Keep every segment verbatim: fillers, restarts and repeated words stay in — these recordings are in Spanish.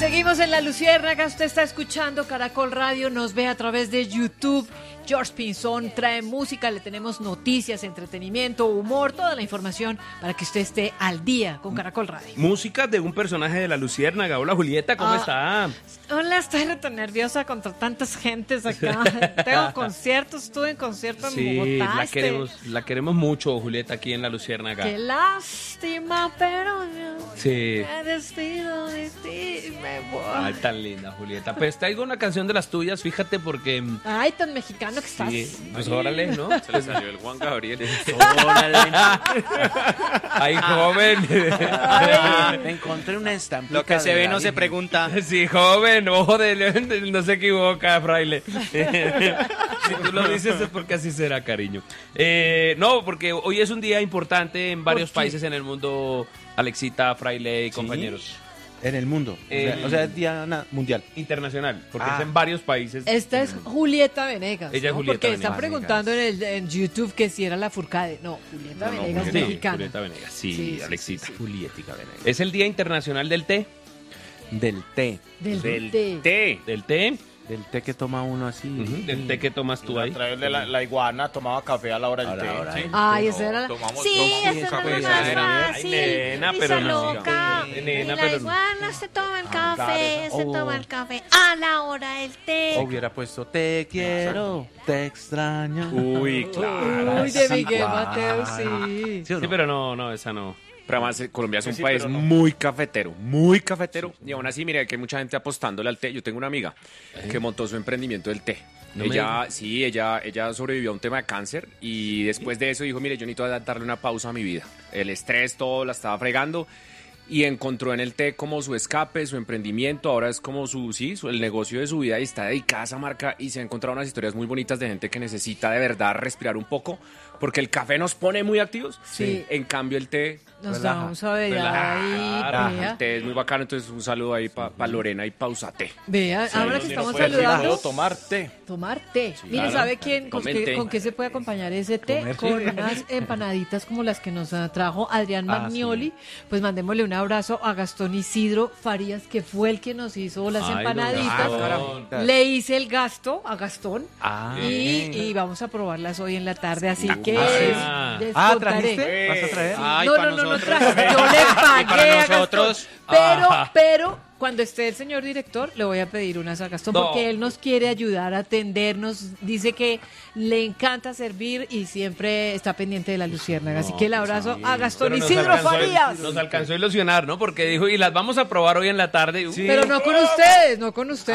Seguimos en La Luciérnaga, usted está escuchando Caracol Radio, nos ve a través de YouTube. George Pinzón trae música, le tenemos noticias, entretenimiento, humor, toda la información para que usted esté al día con Caracol Radio. Música de un personaje de La Luciérnaga. Hola Julieta, ¿cómo ah, está? Hola, estoy tan nerviosa contra tantas gentes acá. Tengo conciertos, estuve en concierto en sí, Bogotá. la este... queremos, la queremos mucho, Julieta, aquí en La Luciérnaga. Qué lástima, pero yo sí. me despido de ti y me voy. Ay, tan linda, Julieta. Pues traigo una canción de las tuyas, fíjate, porque... Ay, tan mexicano que estás. Sí, pues órale, ¿no? Se le salió el Juan Gabriel. Órale. Ay, joven. Ay, me encontré una estampita. Lo que se ve no se pregunta. Sí, joven, ojo de león, no se equivoca, fraile. Si tú lo dices es porque así será, cariño. Eh, no, porque hoy es un día importante en varios países en el mundo, Alexita, fraile y ¿Sí? compañeros. En el mundo, Eh, o, sea, o sea, es día na- mundial. Internacional, porque Ah. es en varios países. Esta es Julieta Venegas. Ella es ¿no? Julieta Porque Venegas. están preguntando en, el, en YouTube que si era la Furcade. No, Julieta No, no, Venegas Julieta, mexicana. Julieta Venegas, sí, Sí, sí, Alexita. sí, sí. Juliética Venegas. Es el Día Internacional del Té. Del té. Del, Del té. té. Del té. Del té que toma uno así. Ujú, del té que tomas tú ahí. A través de la, la iguana tomaba café a la hora del A la té. hora Sí. del Ay, esa era la... Tomamos- Sí, tomamos esa esa era pues, la más era- Ay, fácil. nena, Risa pero no. loca. Sí, nena, Y la pero no. iguana se toma el café, se Oh. toma el café a la hora del té. O hubiera puesto te quiero, te extraño. Uy, claro. Uy, de Sí, Miguel claro. Mateo, sí. ¿Sí o Sí, no? pero no, no, esa no. Pero además eh, Colombia es un Sí, país pero no. muy cafetero, muy cafetero. Y aún así, mira que hay mucha gente apostándole al té. Yo tengo una amiga que montó su emprendimiento del té. No me ella, sí, ella, ella sobrevivió a un tema de cáncer y después de eso dijo, mire, yo necesito darle una pausa a mi vida. El estrés, todo, la estaba fregando. Y encontró en el té como su escape, su emprendimiento, ahora es como su, sí, su- el negocio de su vida y está dedicada a esa marca y se ha encontrado unas historias muy bonitas de gente que necesita de verdad respirar un poco porque el café nos pone muy activos. Sí. En cambio el té, Nos Relaja. vamos a ver Relaja. ahí. Relaja. Vea, el té es muy bacano, entonces un saludo ahí para pa Lorena y Pausate. vea, ahora que Si no estamos puede decir, saludando, puedo tomar té. tomar té. Mire, claro. ¿sabe quién, con Tomen qué, té. con qué se puede acompañar ese té? Comer Con té. unas empanaditas como las que nos ah, trajo Adrián Ah, Magnoli. Pues mandémosle un abrazo a Gastón Isidro Farías, que fue el que nos hizo las Ay, empanaditas. no, Gastón. carajo. Le hice el gasto a Gastón Ah, y, y vamos a probarlas hoy en la tarde, así que Ah. les Ah, contaré. ¿trajiste? ¿Vas a traer? Ay, no, pa' no, no, no nosotros. traje. Yo le pagué para a Gastón. nosotros. Pero, Ajá. pero, cuando esté el señor director, le voy a pedir unas a Gastón, No. porque él nos quiere ayudar a atendernos. Dice que le encanta servir y siempre está pendiente de la luciérnaga. Así que el abrazo a Gastón Pero nos Isidro alcanzó- Farías. Nos alcanzó a ilusionar, ¿no? Porque dijo, y las vamos a probar hoy en la tarde. Uh, Pero no con ustedes, no con ustedes.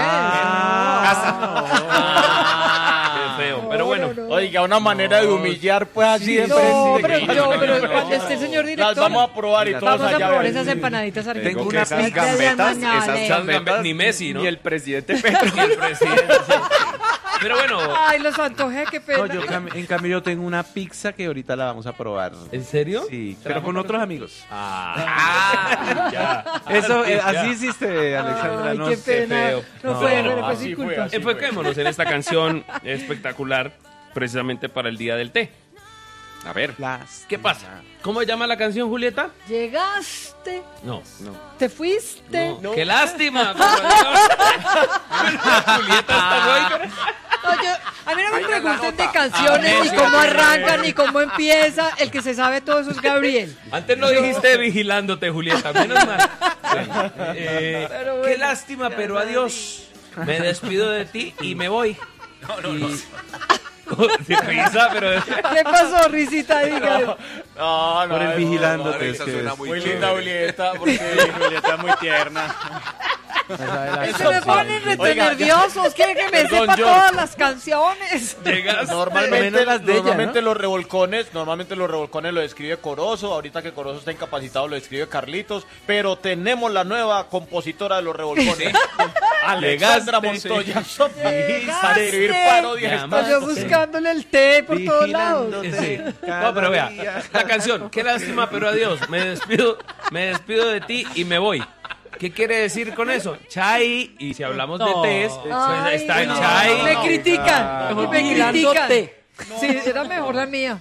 Ah, qué feo. Pero bueno, no, no. Oiga, una manera de humillar, pues así de No, frente. pero, yo, pero cuando esté el señor director, Las vamos a probar y todos vamos a allá. probar ven. esas empanaditas argentinas. Tengo que una esas pizza. gambetas, Mañana, esas eh. gambetas, Ni Messi, ¿no? Ni el presidente Petro. y el presidente, sí. Pero bueno, Ay, los antojé, qué pena. No, yo, cam- en cambio yo tengo una pizza que ahorita la vamos a probar. ¿en serio? Sí, pero con otros amigos. Ah, ya. Eso, eh, Ya. así hiciste, Alexandra. Ay, no qué sé. pena. feo. No, No, fue, no, pero fue así sin fue, culpa. así. Enfoquémonos en esta canción espectacular, precisamente para el Día del Té. A ver. Las- ¿Qué pasa? ¿Cómo se llama la canción, Julieta? Llegaste, No, no. te fuiste. No. ¡Qué lástima! por favor. Julieta está hoy. No, yo, a mí no me pregunten de canciones, ni cómo arrancan, ni cómo empieza. El que se sabe todo eso es Gabriel. Antes no dijiste vigilándote, Julieta, menos mal. Bueno, eh, Pero qué bueno. lástima, pero adiós. Me despido de ti y me voy. No, no, no. Risa, pero... ¿Qué pasó, risita? Dígale. No, no, Por el no, vigilándote. no, es que es- Muy linda Julieta, porque Julieta es muy tierna. no sabe la- Se me ponen rete Oiga, ya- nerviosos. Quieren que me Perdón, sepa George. todas las canciones. Llegas. Normalmente, menos las de ella, normalmente ¿no? los revolcones, normalmente los revolcones lo describe Corozo, ahorita que Corozo está incapacitado lo describe Carlitos, pero tenemos la nueva compositora de los revolcones, Alexandra Llegaste, Montoya. Llegaste. Para escribir parodias. Llama. Estoy yo buscándole el té por todos lados. Sí. Cada No, pero vea, día. la canción, qué lástima, pero adiós. Me despido, me despido de ti y me voy. ¿Qué quiere decir con eso? Chai, y si hablamos No. de tés, pues Ay, está el no. chai. Me critican, Mejor me vigilando critican. té. Sí, era mejor la mía.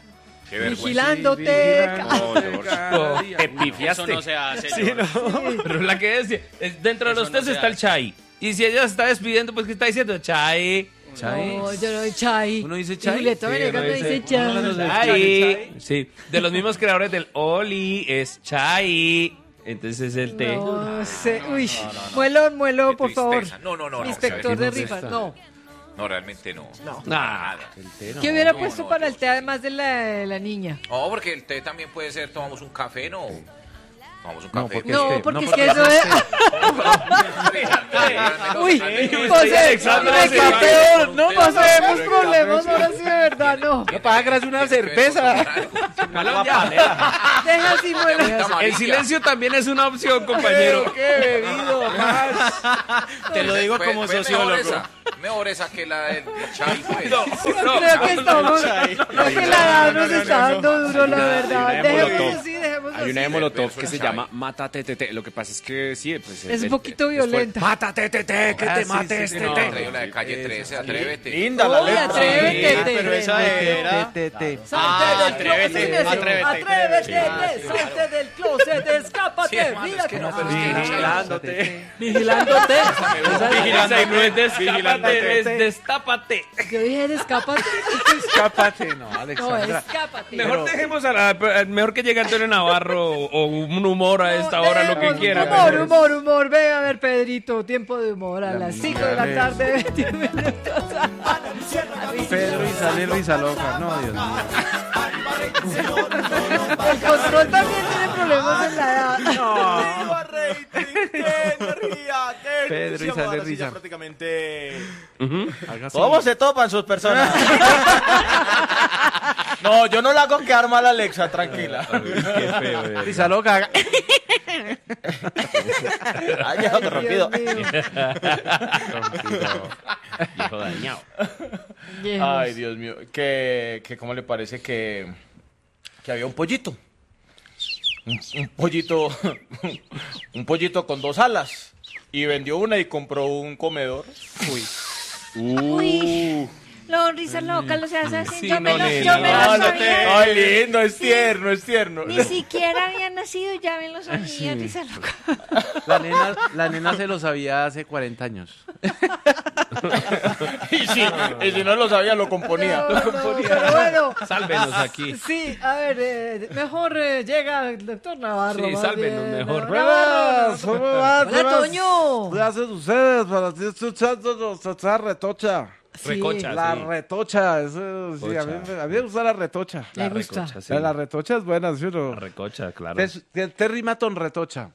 Qué vergüenza. Vigilándote. No, George. Te pifiaste. Eso no se hace, Sí, George. no. Pero la que decía, es- dentro de Eso los no test se está el hace. chai. Y si ella se está despidiendo, pues ¿qué está diciendo? Chai. Chai. No, yo no doy chai. ¿Uno dice Y chai? Julieta Sí, Venegas uno me dice- dice uno chai. dice- Chai. Sí, de los mismos creadores del Oli es Chai. Entonces el té. No sé, uy, muelo, muelo, Qué por favor. tristeza. No, no, no, no, Inspector ¿sabes? de No, rifas, no. No, realmente no. No. Nah. ¿Qué hubiera no, puesto no, para yo- el té además de la, de la niña? No, porque el té también puede ser, tomamos un café, ¿no? Tomamos un café. porque No, es que- porque no, es que porque eso es... Uy, José, Alexandra, me sí, quedó sí, peor. No sí, pasemos sí, problemas, ahora sí de verdad, no. No paga gracias una cerveza. Jalón ya. Deja así, muelo. El silencio también es una opción, compañero. ¡Qué bebido más! Te lo digo como Mejor sociólogo. esa, mejor esa que la del chai, pues. No, no. Creo que estamos... No, que la edad nos está dando duro, la verdad. Hay una de Dejemos Molotov. así, dejemos Hay una de así. Molotov Verso que se Chai. llama Mátate Tete. Lo que pasa es que sí, pues. Es un el- poquito después, violenta. Mátate Tete, que Ah, te sí, mates, sí, sí, Tete. No, traigo la de calle trece, atrévete. Linda la Uy, letra. atrévete. Sí, pero esa era... Te, te, te. Salte del atrévete, closet, atrévete. atrévete, salte del closet, escápate, Sí, hermano, mira es que que no, pero es que Ah, Vigilándote. vigilándote. Vigilante, no es destápate, es destápate. Yo dije, escápate. Escápate, no, No, Alexandra. escápate. Mejor dejemos a la, mejor que llegue Antonio Navarro o un humor a esta hora, lo que Dejemos quiera. Humor, humor, humor. Ve a ver, Pedrito, tiempo de humor a las cinco de la tarde, veintiún minutos. Pedro y sale risa loca. No, Dios mío. El control también tiene problemas en la edad. ¡Viva rating! ¡Qué energía! ¡Qué Pedro y ilusión! sale Ahora sí risa. ya prácticamente... Haga así. ¿Cómo se topan sus personas? No, yo no la hago quedar mal a Alexa, tranquila. Qué feo, eh. Risa loca. haga- Ay, ya te rompido. Dios mío. Viejo dañado. Viejos. Ay, Dios mío. Que, que ¿cómo le parece que, que había un pollito? Un, un pollito, un pollito con dos alas. Y vendió una y compró un comedor. Uy. Uy, lo risa loca, lo se hace así. Sí, yo me no, lo, nena, yo me no, lo no sabía. Ay, lindo, es tierno, es tierno. Ni siquiera había nacido, ya me lo sabía, risa loca. La nena, la nena se lo sabía hace cuarenta años. Y si, y si no lo sabía, lo componía. No, no, pero bueno. Sálvenos aquí. Sí, a ver, eh, mejor eh, llega el doctor Navarro. Sí, más sálvenos bien. mejor. Navarro, ¿cómo vas? Hola, Toño. ¿Qué hacen ustedes para ti escuchando esa retocha? Sí, Recocha. La sí. retocha, eso, sí, a, mí, me- a mí me gusta la retocha. Me La gusta. recocha, sí. La retocha es buena, ¿sí o no? La recocha, claro. ¿Te, te, te rima ton retocha?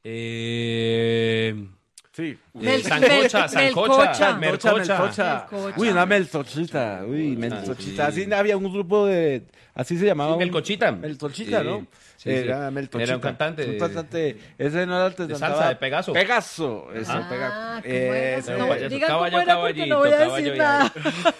Eh... Sí. Mel- Eh, sancocha, mel- sancocha, melcocha. mercocha. melcocha. Melcocha. Uy, una meltochita. Uy, meltochita. Así había un grupo de... Así se llamaba. Sí, un- Melcochita. Meltochita, Sí, ¿no? sí, sí. Era Meltochita. Era un cantante Un de- cantante. Ese no era el que de cantaba- salsa, de Pegaso. Pegaso. Ese, Ah, Pega- ¿cómo era? ese. No, payaso, digan cómo caballo, era porque no caballito, voy a caballo decir y nada.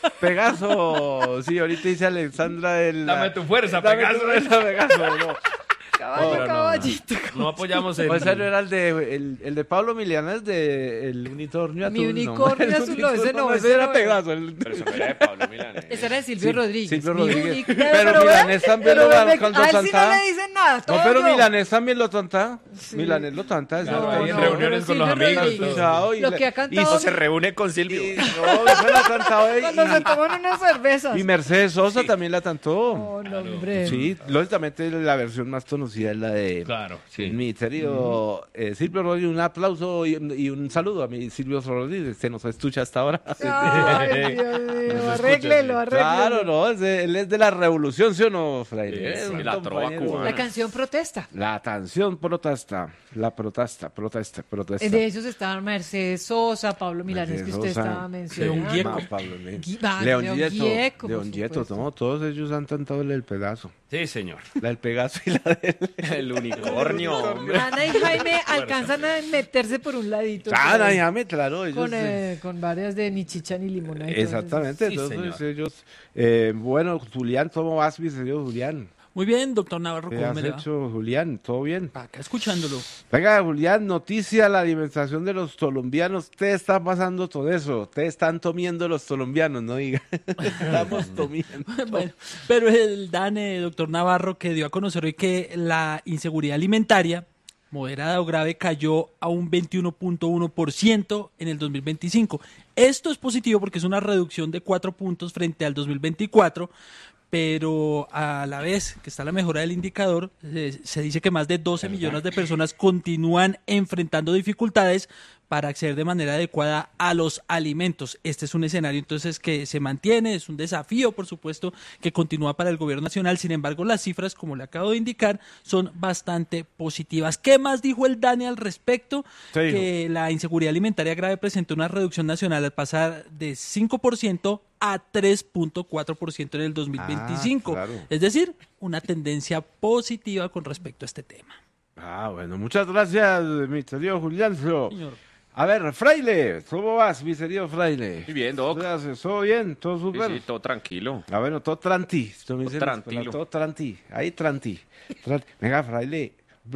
Pegaso. Sí, ahorita dice Alexandra el... Dame tu fuerza, Dame Pegaso. tu fuerza, Pegaso. No. Caballo, pero no, caballito. No apoyamos el... O ese no era el de, el, el de Pablo Milanes de El Unicornio Mi Azul. unicornio El azul, no, ese unicornio, no, ese ese era no. Pegaso. el- Pero eso no era de Pablo Milanés. Ese era de Silvio Sí, Rodríguez. Silvio Mi Rodríguez. único- Pero ve, Milanés también pero lo ve, alcanzó a a él sí no cantar. le dicen nada. No, todo pero yo. Milanés también lo canta. Milanés lo canta. Claro, exacto. ahí en No, reuniones con los Silvio amigos. Rodríguez. todo. Y Lo le- que ha y cantado Se reúne con Silvio. y- no, eso lo ha cantado. y- cuando se toman unas cervezas. Y Mercedes Sosa también la cantó. Oh, no, hombre. Sí, lógicamente la versión más conocida es la de Claro, sí. mi querido eh, Silvio Rodríguez. Un aplauso y, un- y un saludo a mi Silvio Rodríguez, que nos escucha hasta ahora. Ay, Dios mío, arréglelo, arréglelo. Claro, no, es de- él es de la revolución, ¿sí o no, Fraile? Sí, Es un la trova compañero. cubana. La canción protesta. La canción protesta, la protesta, protesta, protesta. De ellos estaban Mercedes Sosa, Pablo Milanés, que Mercedes usted Sosa, estaba mencionando. León Gieco. Ma- Pablo Le- Gui- ah, León León Gieco, Gieco, por León Gieco, supuesto. no, todos ellos han cantado el Pegaso. Sí, señor. La del Pegaso y la del... El unicornio, hombre. Ana y Jaime alcanzan a meterse por un ladito. Ah, por ahí, déjame, claro, ellos... con, eh, eh, con varias de ni chicha ni limona. y todo eso. Exactamente, Sí, entonces señor. ellos... eh, bueno, Julián, ¿cómo vas, mi señor Julián? Muy bien, doctor Navarro, ¿Qué ¿cómo has me le va? hecho, Julián? ¿Todo bien? Acá escuchándolo. Venga, Julián, noticia, la alimentación de los colombianos. Te está pasando todo eso. Te están comiendo los colombianos, no diga. Estamos comiendo. Bueno, pero el DANE, doctor Navarro, que dio a conocer hoy que la inseguridad alimentaria moderada o grave cayó a un veintiuno punto uno por ciento en el dos mil veinticinco. Esto es positivo porque es una reducción de cuatro puntos frente al dos mil veinticuatro, pero a la vez que está la mejora del indicador, eh, se dice que más de doce millones de personas continúan enfrentando dificultades para acceder de manera adecuada a los alimentos. Este es un escenario entonces que se mantiene, es un desafío, por supuesto, que continúa para el gobierno nacional. Sin embargo, las cifras, como le acabo de indicar, son bastante positivas. ¿Qué más dijo el DANE al respecto? ¿Qué Que dijo? la inseguridad alimentaria grave presentó una reducción nacional al pasar de cinco por ciento a tres punto cuatro por ciento en el dos mil veinticinco. Ah, claro. Es decir, una tendencia positiva con respecto a este tema. Ah, bueno, muchas gracias, mi querido Julián. Señor. A ver, Fraile, ¿cómo vas, mi querido Fraile? Muy bien, Doc. ¿Qué haces? ¿Todo bien? ¿Todo Sí, súper? sí, todo tranquilo. Ah, bueno, todo tranti. Esto me dicen en tranquilo. español, Todo tranti. Ahí tranti. Tranti. Venga, Fraile,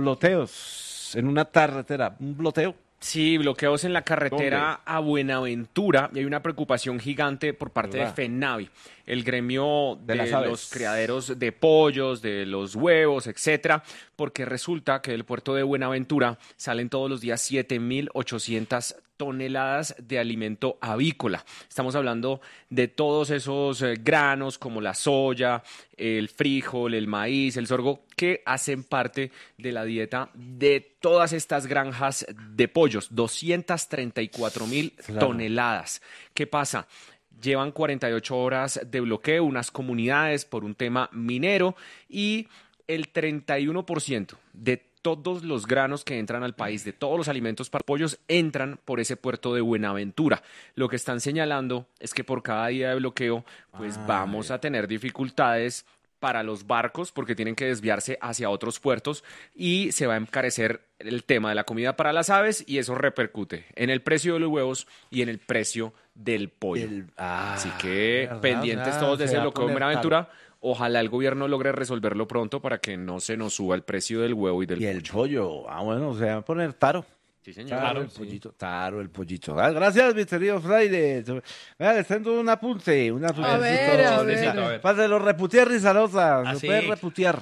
bloteos en una carretera. ¿Un bloteo? Sí, bloqueos en la carretera a Buenaventura y hay una preocupación gigante por parte ¿Verdad? de FENAVI, el gremio De de, las aves. los criaderos de pollos, de los huevos, etcétera, porque resulta que del puerto de Buenaventura salen todos los días siete mil ochocientas toneladas de alimento avícola. Estamos hablando de todos esos eh, granos como la soya, el frijol, el maíz, el sorgo, que hacen parte de la dieta de todas estas granjas de pollos. doscientas treinta y cuatro mil Claro. toneladas. ¿Qué pasa? Llevan cuarenta y ocho horas de bloqueo unas comunidades por un tema minero y el treinta y uno por ciento de todos los granos que entran al país, de todos los alimentos para pollos, entran por ese puerto de Buenaventura. Lo que están señalando es que por cada día de bloqueo, pues Ah, vamos a tener dificultades para los barcos porque tienen que desviarse hacia otros puertos y se va a encarecer el tema de la comida para las aves y eso repercute en el precio de los huevos y en el precio del pollo. El- ah, Así que ¿verdad? pendientes O sea, todos de se ese va a bloqueo de poner Buenaventura. Ojalá el gobierno logre resolverlo pronto para que no se nos suba el precio del huevo y del Y el pollo. pollo. Ah, bueno, se va a poner taro. Sí, señor. Taro, el pollito. Taro, el pollito. Ah, gracias, mi querido Fraile. Vea, les tengo un apunte. Un apunte. A ver, a ver. a ver. Páselo, reputear Rizalosa. Ah, Se sí. puede reputear.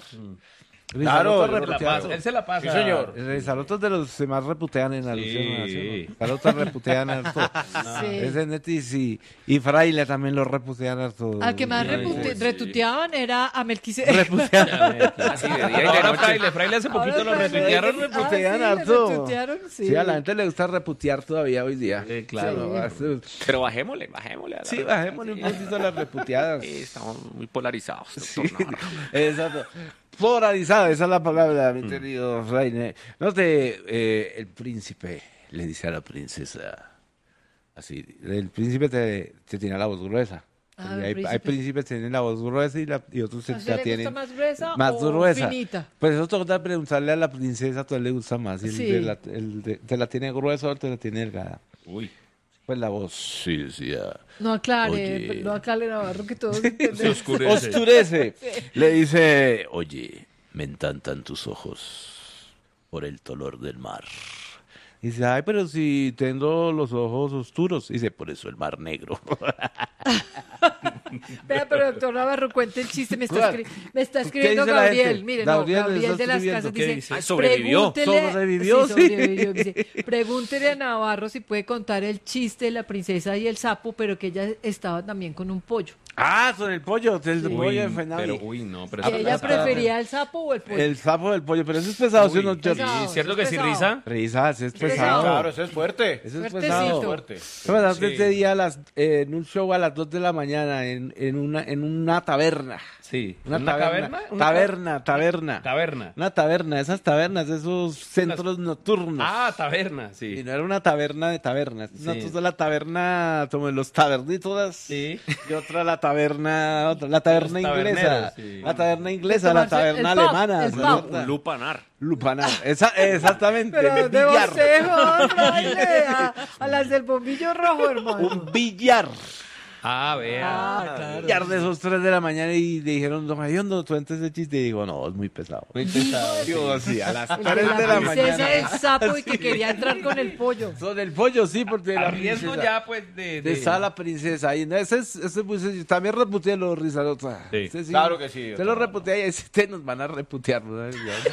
Claro, Rizalosa él se la reputeado. Pasa, él se la pasa. Sí, señor. Rizalotos de los que más reputean en alusión. Sí. ¿sí? Rizalotos reputean harto. Sí. Ese Netis y, y Fraile también lo reputean harto. Al que más Sí, repute- sí. retuteaban era a Melquisedec. Reputean. Así de día y de Ahora noche. Fraile, Fraile hace poquito Ahora lo Fraile- retuitearon. Ah, reputean sí, le harto. retuitearon, sí. Sí, a la gente le gusta reputear todavía hoy día. Eh, claro. Sí. Pero bajémosle, bajémosle. a la Sí, verdad. bajémosle un poquito las reputeadas. Sí, estamos muy polarizados, Sí, doctor Navarro. exacto. Polarizada, esa es la palabra, mi querido Raine. No te, eh, el príncipe le dice a la princesa, así, el príncipe te, te tiene la voz gruesa. Ah, Y el hay, príncipe. hay príncipes que tienen la voz gruesa y, la, y otros ¿A que usted la le tienen gusta más gruesa más o gruesa. finita? Pues eso toca preguntarle a la princesa, ¿a le gusta más? Si el Sí. de la- el de- ¿Te la tiene gruesa o te la tiene delgada? Uy. Pues la voz, sí, decía. No aclare, Oye. no aclare Navarro que todos Se entendemos. oscurece. Oscurece. Le dice, oye, me encantan tus ojos por el color del mar. Dice, ay, pero si tengo los ojos oscuros. Dice, por eso el mar negro. Vea, pero doctor Navarro, cuente el chiste. Me está, ¿Cuál? escri- me está ¿Qué escribiendo dice la Gabriel. gente? Mire, Gabriel no, le Gabriel está de las escribiendo. casas ¿Qué dice, dice? Ay, sobrevivió. pregúntele- Sobrevivió, sí, sí. sobrevivió, dice, pregúntele a Navarro si puede contar el chiste de la princesa y el sapo, pero que ella estaba también con un pollo. Ah, con el pollo, el Sí. pollo de Uy, Fenavi. pero uy, no, pero Que eso ella está- prefería el sapo o el pollo. El sapo del pollo, pero eso es pesado, ¿sí o no? Uy, George? pesado. sí, ¿cierto que sí, pesado. Risa? Risas, es pesado. pesado. Claro, eso es fuerte. Eso es Fuertecito. pesado. Fuerte. ¿Sabes? Hace Sí. este día a las, eh, en un show a las dos de la mañana en, en, una, en una taberna. Sí. Una, ¿Una taberna. caverna? Una Taberna, taberna. Taberna. Una taberna, esas tabernas, esos centros nocturnos. Ah, taberna, Y sí. no era una taberna de tabernas. Sí. Nosotros la taberna, como los tabernitos. Sí. Y otra la taberna, otra, la taberna Los inglesa. taberneros, sí. La taberna inglesa, la tomarse taberna el pub, alemana. el ¿sí? pub. Un lupanar. Lupanar. Esa, exactamente. Pero de de billar. bocejo, fraile, a, a las del bombillo rojo, hermano. Un billar. Ah, vea. Ah, claro. Y arde esos tres de la mañana y le dijeron, don Javiondo, cuenta ese chiste. Y digo, no, es muy pesado. Muy pesado. Digo, sí, a las El de tres de la la princesa mañana. del sapo y que quería entrar con el pollo. Son el pollo, sí, porque A la riesgo princesa- ya, pues, de... De esa la princesa. Y no, ese es, ese es muy sencillo. También reputea los rizarotas. Sí. Ese Claro que sí, Se lo doctor. reputea y este nos van a reputear. ¿No?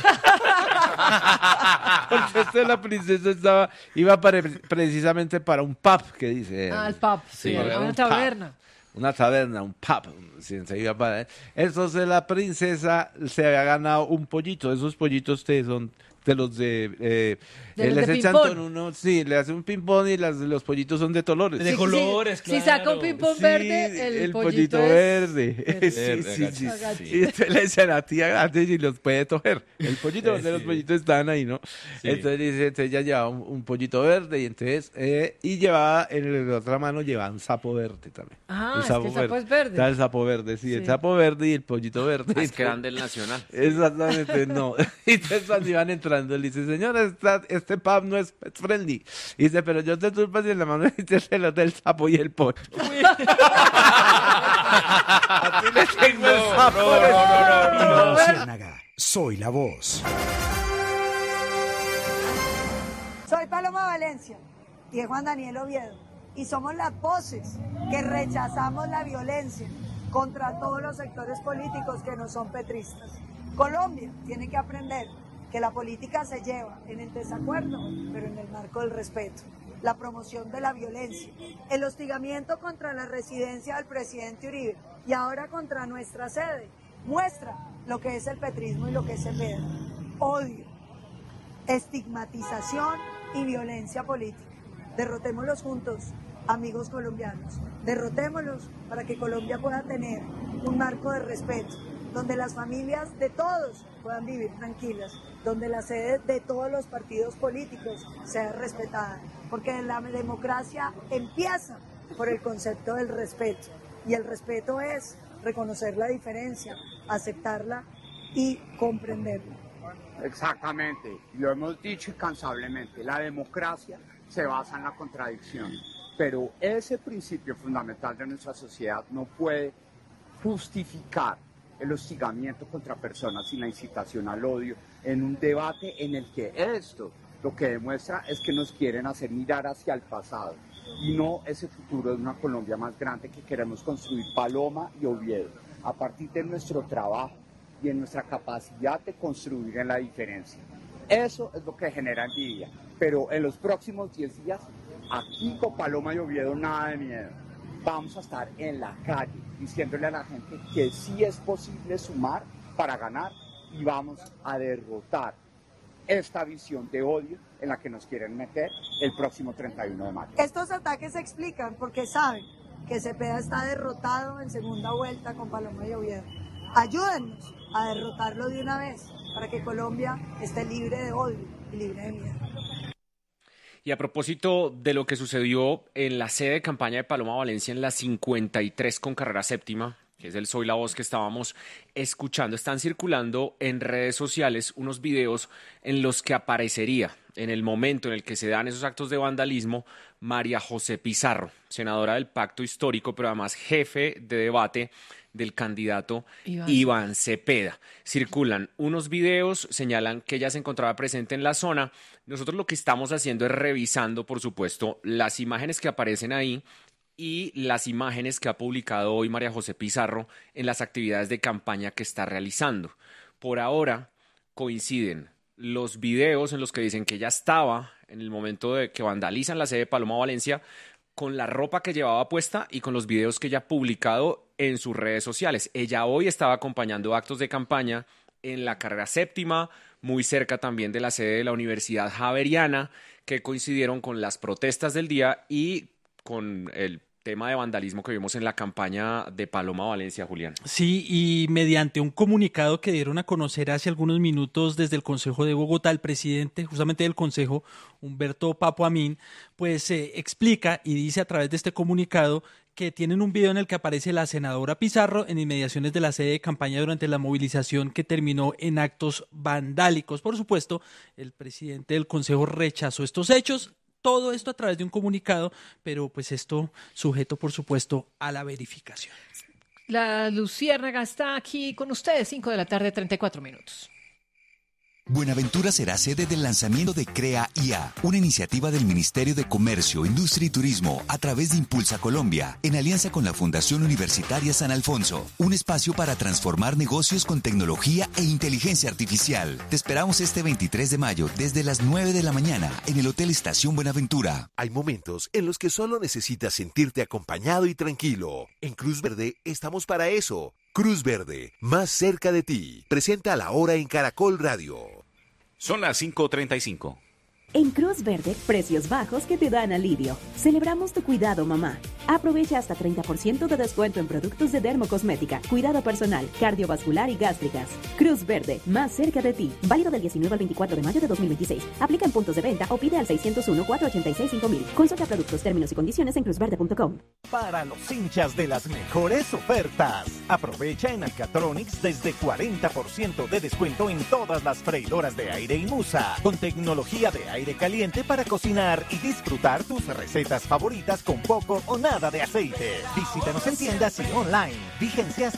Porque este la princesa estaba, iba para- precisamente para un pub, que dice. Ah, el pub, sí, era una un taberna. pub, una taberna, un pub. Sí, se iba para, entonces la princesa se había ganado un pollito. Esos pollitos te son de los de... Eh, De eh, los les de echan ping-pong. con uno, sí, le hacen un ping-pong y las, los pollitos son de colores. De colores, Si claro. saca un ping-pong Sí, verde, el, pollito, es- verde. verde. Sí, sí, sí. Agacho. Y entonces le dicen a tía antes y los puede toger. El pollito, Sí, donde los sí. pollitos están ahí, ¿no? Sí. Entonces dice, entonces ella llevaba un, un pollito verde y entonces, eh, y llevaba, en la otra mano llevaba un sapo verde también. Ah, El es que el sapo es verde. Está el sapo verde, sí, el Sí. sapo verde y el pollito verde. Ah, es que eran del Nacional. Exactamente, no. Y entonces cuando iban entrando, le dice, señora, esta- este pub no es pet friendly. Y dice, pero yo te turpas y en la mano dice el hotel del sapo y el pollo. Aquí le tengo el sapo. Iván Luciánaga, soy la voz. Soy Paloma Valencia y es Juan Daniel Oviedo y somos las voces que rechazamos la violencia contra todos los sectores políticos que no son petristas. Colombia tiene que aprender que la política se lleva en el desacuerdo, pero en el marco del respeto. La promoción de la violencia, el hostigamiento contra la residencia del presidente Uribe y ahora contra nuestra sede, muestra lo que es el petrismo y lo que es el Cepeda. Odio, estigmatización y violencia política. Derrotémoslos juntos, amigos colombianos. Derrotémoslos para que Colombia pueda tener un marco de respeto, donde las familias de todos puedan vivir tranquilas, donde la sede de todos los partidos políticos sea respetada, porque la democracia empieza por el concepto del respeto, y el respeto es reconocer la diferencia, aceptarla y comprenderla. Exactamente, lo hemos dicho incansablemente, la democracia se basa en la contradicción, pero ese principio fundamental de nuestra sociedad no puede justificar el hostigamiento contra personas y la incitación al odio en un debate en el que esto lo que demuestra es que nos quieren hacer mirar hacia el pasado y no ese futuro de una Colombia más grande que queremos construir Paloma y Oviedo a partir de nuestro trabajo y en nuestra capacidad de construir en la diferencia. Eso es lo que genera envidia, pero en los próximos diez días, aquí con Paloma y Oviedo, nada de miedo. Vamos a estar en la calle diciéndole a la gente que sí es posible sumar para ganar y vamos a derrotar esta visión de odio en la que nos quieren meter el próximo treinta y uno de mayo. Estos ataques se explican porque saben que Cepeda está derrotado en segunda vuelta con Paloma y Oviedo. Ayúdennos a derrotarlo de una vez para que Colombia esté libre de odio y libre de miedo. Y a propósito de lo que sucedió en la sede de campaña de Paloma Valencia en la cincuenta y tres con carrera séptima, que es el Soy la Voz que estábamos escuchando, están circulando en redes sociales unos videos en los que aparecería, en el momento en el que se dan esos actos de vandalismo, María José Pizarro, senadora del Pacto Histórico, pero además jefe de debate del candidato Iván. Iván Cepeda. Circulan unos videos, señalan que ella se encontraba presente en la zona. Nosotros lo que estamos haciendo es revisando, por supuesto, las imágenes que aparecen ahí y las imágenes que ha publicado hoy María José Pizarro en las actividades de campaña que está realizando. Por ahora coinciden los videos en los que dicen que ella estaba en el momento de que vandalizan la sede de Paloma Valencia con la ropa que llevaba puesta y con los videos que ella ha publicado en sus redes sociales. Ella hoy estaba acompañando actos de campaña en la carrera séptima, muy cerca también de la sede de la Universidad Javeriana, que coincidieron con las protestas del día y con el tema de vandalismo que vimos en la campaña de Paloma Valencia, Julián. Sí, y mediante un comunicado que dieron a conocer hace algunos minutos desde el Consejo de Bogotá, el presidente justamente del Consejo, Humberto Papo Amin, pues eh, explica y dice a través de este comunicado que tienen un video en el que aparece la senadora Pizarro en inmediaciones de la sede de campaña durante la movilización que terminó en actos vandálicos. Por supuesto, el presidente del Consejo rechazó estos hechos. Todo esto a través de un comunicado, pero pues esto sujeto, por supuesto, a la verificación. La Luciérnaga está aquí con ustedes, cinco de la tarde, treinta y cuatro minutos. Buenaventura será sede del lanzamiento de Crea I A, una iniciativa del Ministerio de Comercio, Industria y Turismo a través de Impulsa Colombia, en alianza con la Fundación Universitaria San Alfonso, un espacio para transformar negocios con tecnología e inteligencia artificial. Te esperamos este veintitrés de mayo desde las nueve de la mañana en el Hotel Estación Buenaventura. Hay momentos en los que solo necesitas sentirte acompañado y tranquilo. En Cruz Verde estamos para eso. Cruz Verde, más cerca de ti. Presenta La Hora en Caracol Radio. Son las cinco treinta y cinco. En Cruz Verde, precios bajos que te dan alivio. Celebramos tu cuidado, mamá. Aprovecha hasta treinta por ciento de descuento en productos de dermocosmética, cuidado personal, cardiovascular y gástricas. Cruz Verde, más cerca de ti. Válido del diecinueve al veinticuatro de mayo de dos mil veintiséis. Aplica en puntos de venta o pide al seiscientos uno, cuatrocientos ochenta y seis, cinco mil. Consulta productos, términos y condiciones en cruz verde punto com. Para los hinchas de las mejores ofertas. Aprovecha en Alcatronics desde cuarenta por ciento de descuento en todas las freidoras de aire y Musa, con tecnología de aire caliente para cocinar y disfrutar tus recetas favoritas con poco o nada de aceite. Visítanos en tiendas y online. Vigencia hasta